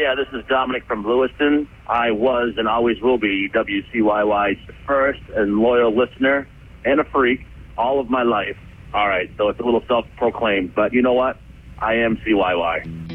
Yeah, this is Dominic from Lewiston. I was and always will be WCYY's first and loyal listener and a freak all of my life. All right, so it's a little self-proclaimed, but you know what? I am CYY.